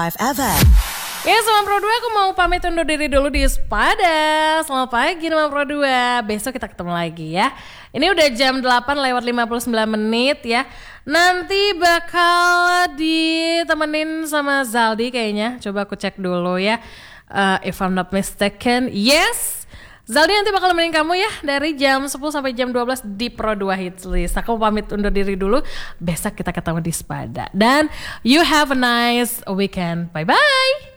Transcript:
FM. Ya sama Pro 2 aku mau pamit undur diri dulu di Sepada. Selamat pagi sama Pro 2. Besok kita ketemu lagi ya. Ini udah jam 8:59 ya. Nanti bakal ditemenin sama Zaldi kayaknya. Coba aku cek dulu ya. If I'm not mistaken, yes. Zaldi nanti bakal nemenin kamu ya dari jam 10 sampai jam 12 di Pro 2 Hits List. Aku pamit undur diri dulu. Besok kita ketemu di Sepada. Dan you have a nice weekend. Bye-bye.